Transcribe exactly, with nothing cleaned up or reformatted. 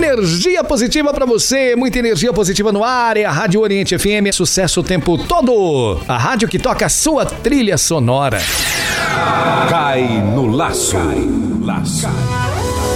energia positiva pra você, muita energia positiva no ar. É a Rádio Oriente F M, sucesso o tempo todo. A rádio que toca a sua trilha sonora. Cai no laço. Cai no laço.